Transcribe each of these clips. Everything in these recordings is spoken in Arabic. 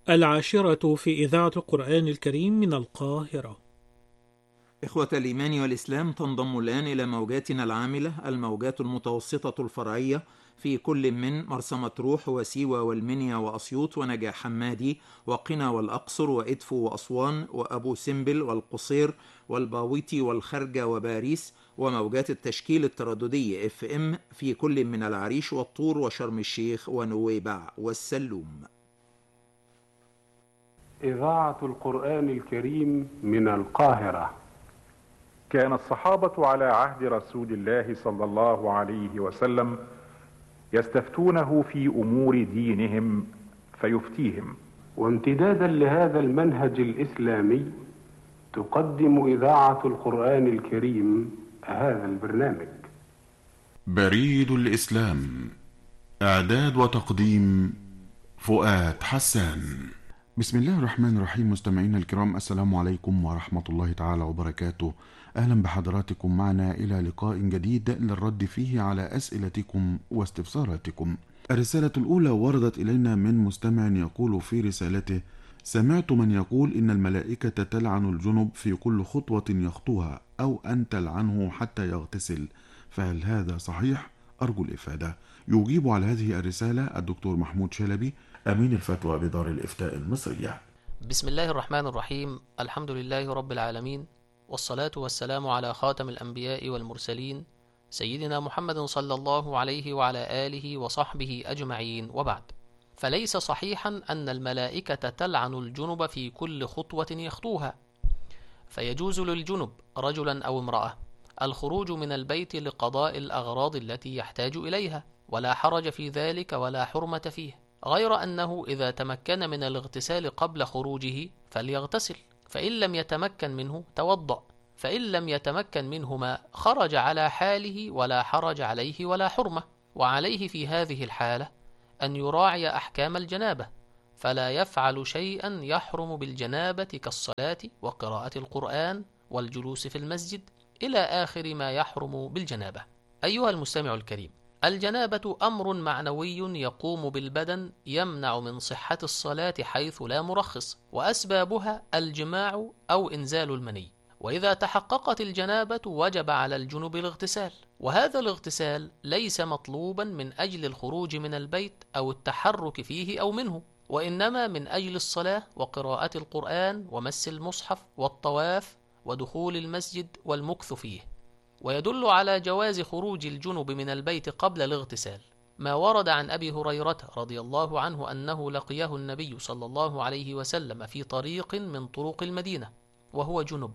العاشرة في إذاعة القرآن الكريم من القاهرة. إخوة الإيمان والإسلام، تنضم الآن إلى موجاتنا العاملة الموجات المتوسطة الفرعية في كل من مرسى مطروح وسيوة والمنيا وأسيوط ونجع حمادي وقنا والأقصر وإدفو وأسوان وأبو سمبل والقصير والباويتي والخرجة وباريس، وموجات التشكيل الترددي FM في كل من العريش والطور وشرم الشيخ ونويبع والسلوم. إذاعة القرآن الكريم من القاهرة. كان الصحابة على عهد رسول الله صلى الله عليه وسلم يستفتونه في أمور دينهم فيفتيهم، وامتدادا لهذا المنهج الإسلامي تقدم إذاعة القرآن الكريم هذا البرنامج. بريد الإسلام، إعداد وتقديم فؤاد حسان. بسم الله الرحمن الرحيم. مستمعينا الكرام، السلام عليكم ورحمة الله تعالى وبركاته. أهلا بحضراتكم معنا إلى لقاء جديد للرد فيه على أسئلتكم واستفساراتكم. الرسالة الأولى وردت إلينا من مستمع يقول في رسالته: سمعت من يقول إن الملائكة تلعن الجنب في كل خطوة يخطوها، أو أن تلعنه حتى يغتسل، فهل هذا صحيح؟ أرجو الإفادة. يجيب على هذه الرسالة الدكتور محمود شلبي، أمين الفتوى بدار الإفتاء المصرية. بسم الله الرحمن الرحيم. الحمد لله رب العالمين، والصلاة والسلام على خاتم الأنبياء والمرسلين سيدنا محمد صلى الله عليه وعلى آله وصحبه أجمعين، وبعد. فليس صحيحا أن الملائكة تلعن الجنب في كل خطوة يخطوها، فيجوز للجنب رجلا أو امرأة الخروج من البيت لقضاء الأغراض التي يحتاج إليها، ولا حرج في ذلك ولا حرمة فيه، غير أنه إذا تمكن من الاغتسال قبل خروجه فليغتسل، فإن لم يتمكن منه توضأ، فإن لم يتمكن منهما خرج على حاله ولا حرج عليه ولا حرمة. وعليه في هذه الحالة أن يراعي أحكام الجنابة، فلا يفعل شيئا يحرم بالجنابة كالصلاة وقراءة القرآن والجلوس في المسجد إلى آخر ما يحرم بالجنابة. أيها المستمع الكريم، الجنابة أمر معنوي يقوم بالبدن يمنع من صحة الصلاة حيث لا مرخص، وأسبابها الجماع أو إنزال المني، وإذا تحققت الجنابة وجب على الجنب الاغتسال، وهذا الاغتسال ليس مطلوبا من أجل الخروج من البيت أو التحرك فيه أو منه، وإنما من أجل الصلاة وقراءة القرآن ومس المصحف والطواف ودخول المسجد والمكث فيه. ويدل على جواز خروج الجنب من البيت قبل الاغتسال ما ورد عن أبي هريرة رضي الله عنه أنه لقيه النبي صلى الله عليه وسلم في طريق من طرق المدينة وهو جنب،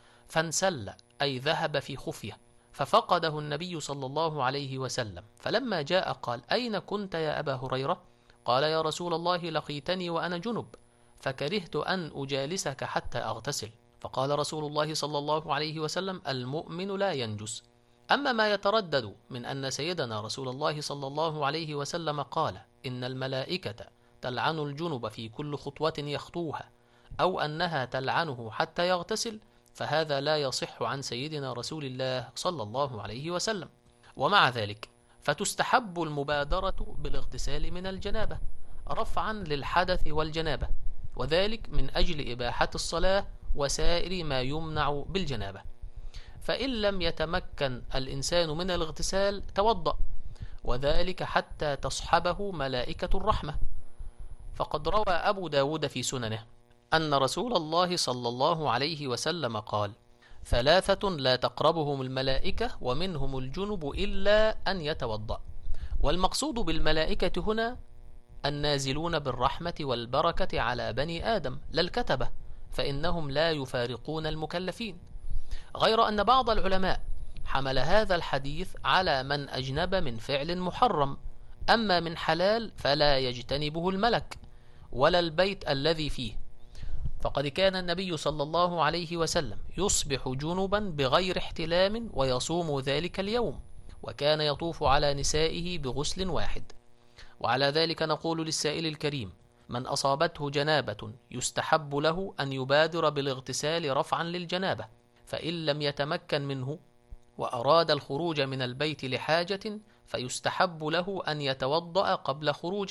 فانسل أي ذهب في خفية، ففقده النبي صلى الله عليه وسلم، فلما جاء قال: أين كنت يا أبا هريرة؟ قال: يا رسول الله، لقيتني وأنا جنب، فكرهت أن أجالسك حتى أغتسل. فقال رسول الله صلى الله عليه وسلم: المؤمن لا ينجس. أما ما يتردد من أن سيدنا رسول الله صلى الله عليه وسلم قال إن الملائكة تلعن الجنب في كل خطوة يخطوها، أو أنها تلعنه حتى يغتسل، فهذا لا يصح عن سيدنا رسول الله صلى الله عليه وسلم. ومع ذلك فتستحب المبادرة بالاغتسال من الجنابة رفعا للحدث والجنابة، وذلك من أجل إباحة الصلاة وسائر ما يمنع بالجنابة. فإن لم يتمكن الإنسان من الاغتسال توضأ، وذلك حتى تصحبه ملائكة الرحمة. فقد روى أبو داود في سننه أن رسول الله صلى الله عليه وسلم قال: ثلاثة لا تقربهم الملائكة ومنهم الجنب إلا أن يتوضأ. والمقصود بالملائكة هنا النازلون بالرحمة والبركة على بني آدم لا الكتبة، فإنهم لا يفارقون المكلفين، غير أن بعض العلماء حمل هذا الحديث على من أجنب من فعل محرم، أما من حلال فلا يجتنبه الملك ولا البيت الذي فيه. فقد كان النبي صلى الله عليه وسلم يصبح جنبا بغير احتلام ويصوم ذلك اليوم، وكان يطوف على نسائه بغسل واحد. وعلى ذلك نقول للسائل الكريم: من أصابته جنابة يستحب له أن يبادر بالاغتسال رفعا للجنابة، فإن لم يتمكن منه وأراد الخروج من البيت لحاجة فيستحب له أن يتوضأ قبل خروجه،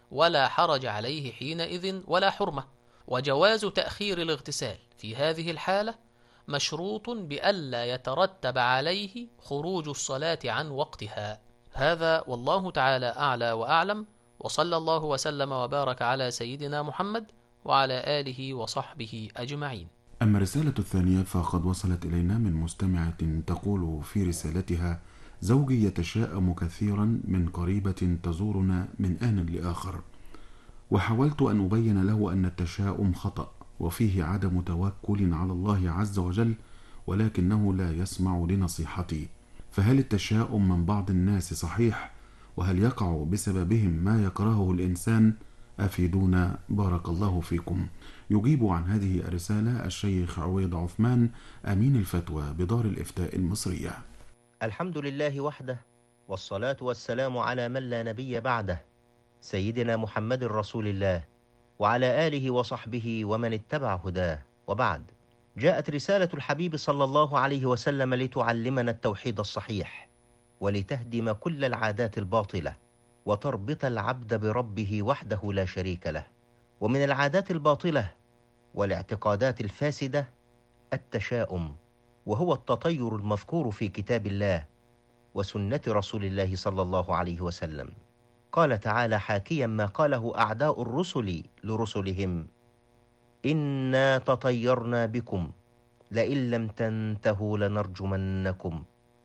ولا حرج عليه حينئذ ولا حرمة. وجواز تأخير الاغتسال في هذه الحالة مشروط بألا يترتب عليه خروج الصلاة عن وقتها. هذا والله تعالى أعلى وأعلم، وصلى الله وسلم وبارك على سيدنا محمد وعلى آله وصحبه أجمعين. أما الرسالة الثانية فقد وصلت إلينا من مستمعة تقول في رسالتها: زوجي يتشاءم كثيرا من قريبة تزورنا من آن لآخر، وحاولت أن أبين له أن التشاؤم خطأ وفيه عدم توكل على الله عز وجل، ولكنه لا يسمع لنصيحتي. فهل التشاؤم من بعض الناس صحيح؟ وهل يقع بسببهم ما يكرهه الإنسان؟ أفيدونا بارك الله فيكم. يجيب عن هذه الرسالة الشيخ عويض عثمان، أمين الفتوى بدار الإفتاء المصرية. الحمد لله وحده، والصلاة والسلام على من لا نبي بعده، سيدنا محمد رسول الله، وعلى آله وصحبه ومن اتبع هداه. وبعد، جاءت رسالة الحبيب صلى الله عليه وسلم لتعلمنا التوحيد الصحيح، ولتهدم كل العادات الباطلة، وتربط العبد بربه وحده لا شريك له. ومن العادات الباطلة والاعتقادات الفاسدة التشاؤم، وهو التطير المذكور في كتاب الله وسنة رسول الله صلى الله عليه وسلم. قال تعالى حاكيا ما قاله أعداء الرسل لرسلهم: إنا تطيرنا بكم لئن لم تنتهوا لنرجمنكم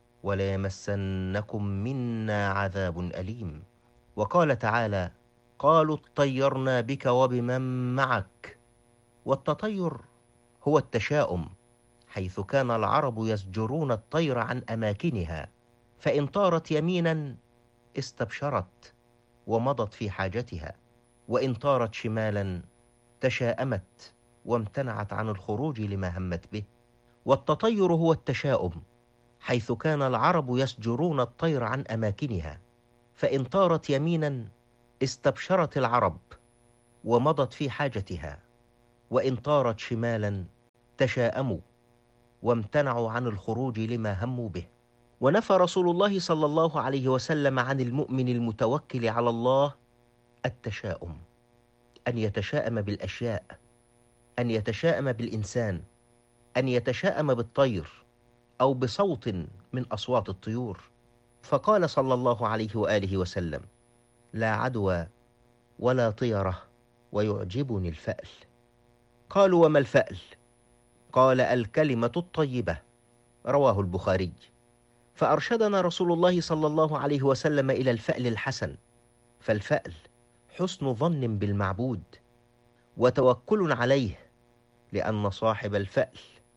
وليمسنكم منا عذاب أليم. وقال تعالى: قالوا اطيرنا بك وبمن معك. والتطير هو التشاؤم، حيث كان العرب يزجرون الطير عن أماكنها، فإن طارت يمينا استبشرت ومضت في حاجتها، وإن طارت شمالا تشاءمت وامتنعت عن الخروج لما همت به. والتطير هو التشاؤم، حيث كان العرب يسجرون الطير عن أماكنها، فإن طارت يمينا استبشرت العرب ومضت في حاجتها، وإن طارت شمالا تشاءموا وامتنعوا عن الخروج لما هموا به. ونفى رسول الله صلى الله عليه وسلم عن المؤمن المتوكل على الله التشاؤم، أن يتشاءم بالأشياء، أن يتشاءم بالإنسان، أن يتشاءم بالطير أو بصوت من أصوات الطيور. فقال صلى الله عليه وآله وسلم: لا عدوى ولا طيرة ويعجبني الفأل. قالوا: وما الفأل؟ قال: الكلمة الطيبة. رواه البخاري. فأرشدنا رسول الله صلى الله عليه وسلم إلى الفأل الحسن. فالفأل حسن ظن بالمعبود وتوكل عليه، لأن صاحب الفأل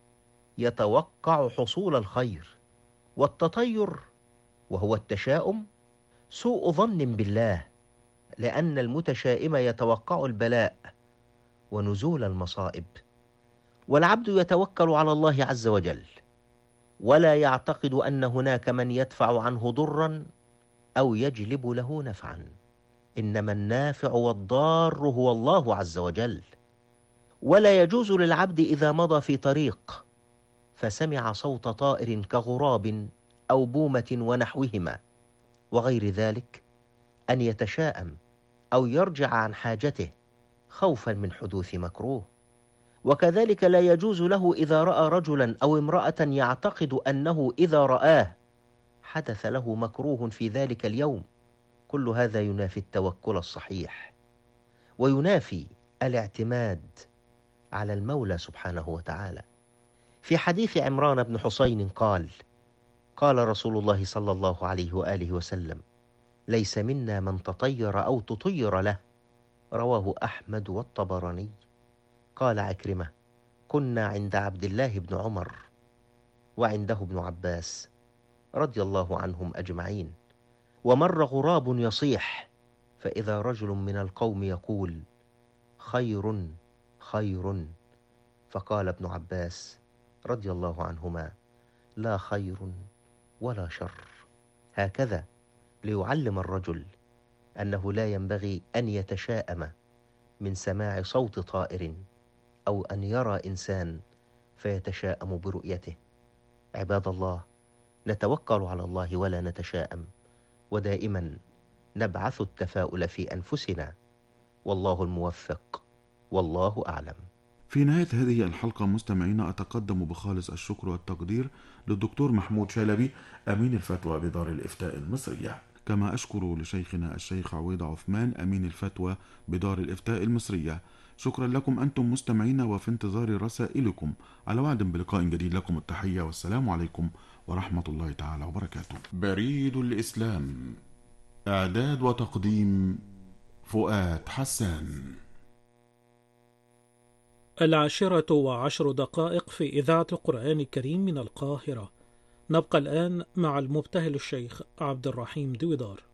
يتوقع حصول الخير. والتطير وهو التشاؤم سوء ظن بالله، لأن المتشائم يتوقع البلاء ونزول المصائب. والعبد يتوكل على الله عز وجل، ولا يعتقد أن هناك من يدفع عنه ضرا أو يجلب له نفعا، إنما النافع والضار هو الله عز وجل. ولا يجوز للعبد إذا مضى في طريق فسمع صوت طائر كغراب أو بومة ونحوهما وغير ذلك أن يتشاءم أو يرجع عن حاجته خوفا من حدوث مكروه. وكذلك لا يجوز له إذا رأى رجلا أو امرأة يعتقد أنه إذا رآه حدث له مكروه في ذلك اليوم. كل هذا ينافي التوكل الصحيح، وينافي الاعتماد على المولى سبحانه وتعالى. في حديث عمران بن حسين قال: قال رسول الله صلى الله عليه وآله وسلم: ليس منا من تطير أو تطير له. رواه أحمد والطبراني. قال عكرمة: كنا عند عبد الله بن عمر وعنده ابن عباس رضي الله عنهم أجمعين، ومر غراب يصيح، فإذا رجل من القوم يقول: خير خير. فقال ابن عباس رضي الله عنهما: لا خير ولا شر. هكذا ليعلم الرجل أنه لا ينبغي أن يتشاءم من سماع صوت طائر أو أن يرى إنسان فيتشاءم برؤيته. عباد الله، نتوكل على الله ولا نتشاءم، ودائما نبعث التفاؤل في أنفسنا والله الموفق، والله أعلم. في نهاية هذه الحلقة مستمعينا أتقدم بخالص الشكر والتقدير للدكتور محمود شلبي أمين الفتوى بدار الإفتاء المصرية، كما أشكر لشيخنا الشيخ عويض عثمان أمين الفتوى بدار الإفتاء المصرية. شكرا لكم أنتم مستمعينا، وفي انتظار رسائلكم. على وعد بلقاء جديد، لكم التحية والسلام عليكم ورحمة الله تعالى وبركاته. بريد الإسلام، إعداد وتقديم فؤاد حسان. 10:10 في إذاعة القرآن الكريم من القاهرة. نبقى الآن مع المبتهل الشيخ عبد الرحيم دويدار.